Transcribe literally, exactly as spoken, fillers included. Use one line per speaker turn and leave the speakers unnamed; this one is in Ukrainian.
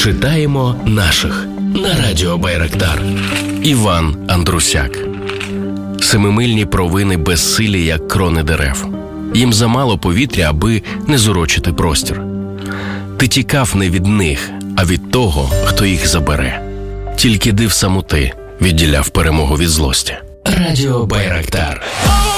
Читаємо наших на радіо Байрактар. Іван Андрусяк. Семимильні провини безсилі, як крони дерев. Їм замало повітря, аби не зурочити простір. Ти тікав не від них, а від того, хто їх забере. Тільки див самоти відділяв перемогу від злості. Радіо Байрактар.